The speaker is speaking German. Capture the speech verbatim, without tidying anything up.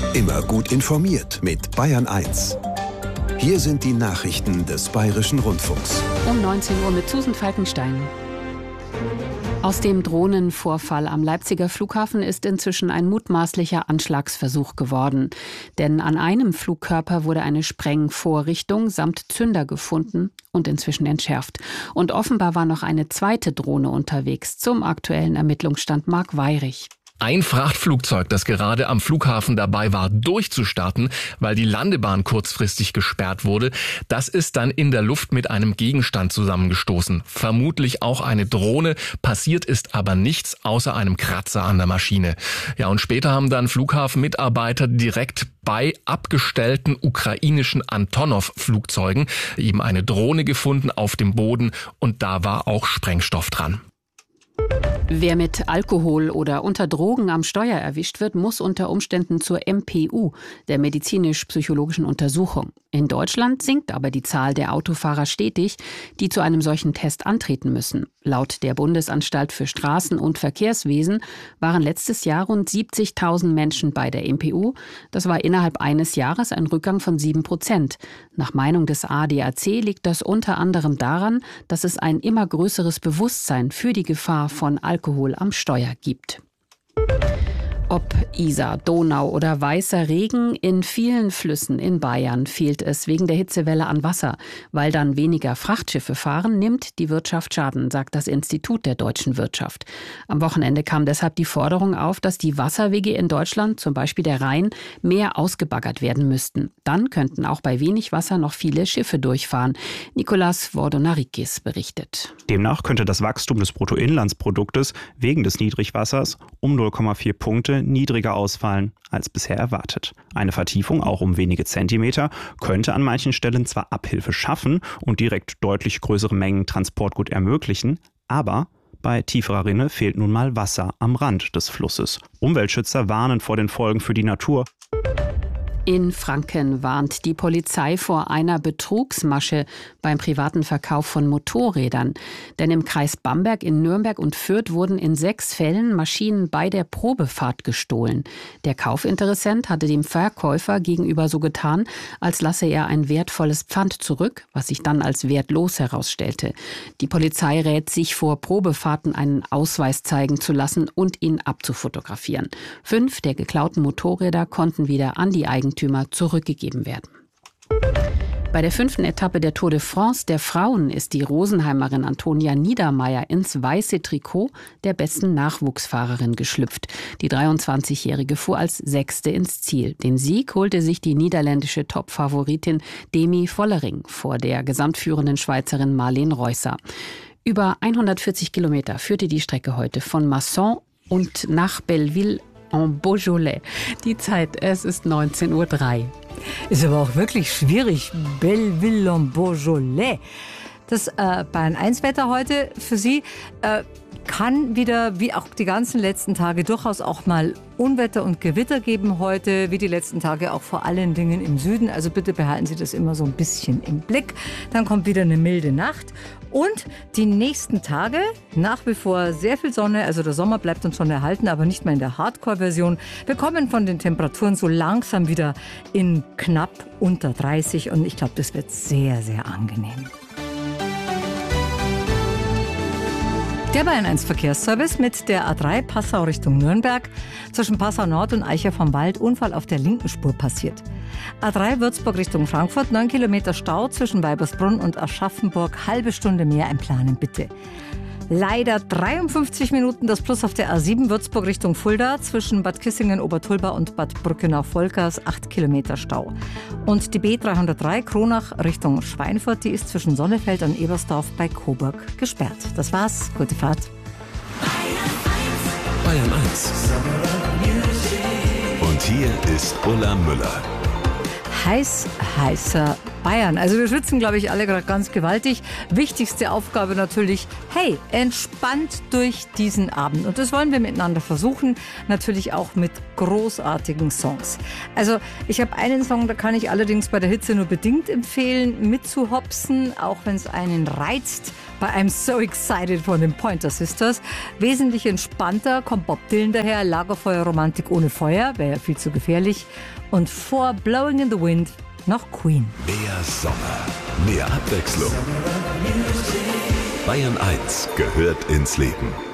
Immer gut informiert mit Bayern eins. Hier sind die Nachrichten des Bayerischen Rundfunks. Um neunzehn Uhr mit Susan Falkenstein. Aus dem Drohnenvorfall am Leipziger Flughafen ist inzwischen ein mutmaßlicher Anschlagsversuch geworden. Denn an einem Flugkörper wurde eine Sprengvorrichtung samt Zünder gefunden und inzwischen entschärft. Und offenbar war noch eine zweite Drohne unterwegs. Zum aktuellen Ermittlungsstand Marc Weyrich. Ein Frachtflugzeug, das gerade am Flughafen dabei war, durchzustarten, weil die Landebahn kurzfristig gesperrt wurde, das ist dann in der Luft mit einem Gegenstand zusammengestoßen. Vermutlich auch eine Drohne. Passiert ist aber nichts außer einem Kratzer an der Maschine. Ja, und später haben dann Flughafenmitarbeiter direkt bei abgestellten ukrainischen Antonov-Flugzeugen eben eine Drohne gefunden auf dem Boden und da war auch Sprengstoff dran. Wer mit Alkohol oder unter Drogen am Steuer erwischt wird, muss unter Umständen zur M P U, der medizinisch-psychologischen Untersuchung. In Deutschland sinkt aber die Zahl der Autofahrer stetig, die zu einem solchen Test antreten müssen. Laut der Bundesanstalt für Straßen- und Verkehrswesen waren letztes Jahr rund siebzigtausend Menschen bei der M P U. Das war innerhalb eines Jahres ein Rückgang von sieben Prozent. Nach Meinung des A D A C liegt das unter anderem daran, dass es ein immer größeres Bewusstsein für die Gefahr von Alkohol am Steuer gibt. Ob Isar, Donau oder weißer Regen, in vielen Flüssen in Bayern fehlt es wegen der Hitzewelle an Wasser. Weil dann weniger Frachtschiffe fahren, nimmt die Wirtschaft Schaden, sagt das Institut der deutschen Wirtschaft. Am Wochenende kam deshalb die Forderung auf, dass die Wasserwege in Deutschland, zum Beispiel der Rhein, mehr ausgebaggert werden müssten. Dann könnten auch bei wenig Wasser noch viele Schiffe durchfahren. Nicolas Vordonarikis berichtet. Demnach könnte das Wachstum des Bruttoinlandsproduktes wegen des Niedrigwassers um null Komma vier Punkte niedriger ausfallen als bisher erwartet. Eine Vertiefung, auch um wenige Zentimeter, könnte an manchen Stellen zwar Abhilfe schaffen und direkt deutlich größere Mengen Transportgut ermöglichen, aber bei tieferer Rinne fehlt nun mal Wasser am Rand des Flusses. Umweltschützer warnen vor den Folgen für die Natur. In Franken warnt die Polizei vor einer Betrugsmasche beim privaten Verkauf von Motorrädern. Denn im Kreis Bamberg, in Nürnberg und Fürth wurden in sechs Fällen Maschinen bei der Probefahrt gestohlen. Der Kaufinteressent hatte dem Verkäufer gegenüber so getan, als lasse er ein wertvolles Pfand zurück, was sich dann als wertlos herausstellte. Die Polizei rät, sich vor Probefahrten einen Ausweis zeigen zu lassen und ihn abzufotografieren. Fünf der geklauten Motorräder konnten wieder an die Eigentümer zurückgegeben werden. Bei der fünften Etappe der Tour de France der Frauen ist die Rosenheimerin Antonia Niedermeier ins weiße Trikot der besten Nachwuchsfahrerin geschlüpft. Die dreiundzwanzigjährige fuhr als Sechste ins Ziel. Den Sieg holte sich die niederländische Top-Favoritin Demi Vollering vor der gesamtführenden Schweizerin Marleen Reusser. Über hundertvierzig Kilometer führte die Strecke heute von Masson und nach Belleville en Beaujolais. Die Zeit, es ist neunzehn Uhr drei. Ist aber auch wirklich schwierig. Belleville en Beaujolais. Das äh, Bayern eins Wetter heute für Sie äh, kann wieder, wie auch die ganzen letzten Tage, durchaus auch mal Unwetter und Gewitter geben heute, wie die letzten Tage auch vor allen Dingen im Süden. Also bitte behalten Sie das immer so ein bisschen im Blick. Dann kommt wieder eine milde Nacht. Und die nächsten Tage nach wie vor sehr viel Sonne. Also der Sommer bleibt uns schon erhalten, aber nicht mehr in der Hardcore-Version. Wir kommen von den Temperaturen so langsam wieder in knapp unter dreißig. Und ich glaube, das wird sehr, sehr angenehm. Der Bayern eins Verkehrsservice mit der A drei Passau Richtung Nürnberg. Zwischen Passau Nord und Eicher vom Wald Unfall auf der linken Spur passiert. A drei Würzburg Richtung Frankfurt, neun Kilometer Stau zwischen Weibersbrunn und Aschaffenburg. Halbe Stunde mehr einplanen bitte. Leider dreiundfünfzig Minuten das Plus auf der A sieben Würzburg Richtung Fulda zwischen Bad Kissingen, Obertulba und Bad Brückenau-Volkers, acht Kilometer Stau. Und die B dreihundertdrei Kronach Richtung Schweinfurt, die ist zwischen Sonnefeld und Ebersdorf bei Coburg gesperrt. Das war's, gute Fahrt. Bayern eins. Und hier ist Ulla Müller. Heiß, heißer Bayern. Also wir schwitzen, glaube ich, alle gerade ganz gewaltig. Wichtigste Aufgabe natürlich, hey, entspannt durch diesen Abend. Und das wollen wir miteinander versuchen, natürlich auch mit großartigen Songs. Also ich habe einen Song, da kann ich allerdings bei der Hitze nur bedingt empfehlen, mitzuhopsen, auch wenn es einen reizt. Bei I'm So Excited von den Pointer Sisters. Wesentlich entspannter kommt Bob Dylan daher, Lagerfeuerromantik ohne Feuer, wäre ja viel zu gefährlich. Und vor Blowing in the Wind noch Queen. Mehr Sommer, mehr Abwechslung. Bayern eins gehört ins Leben.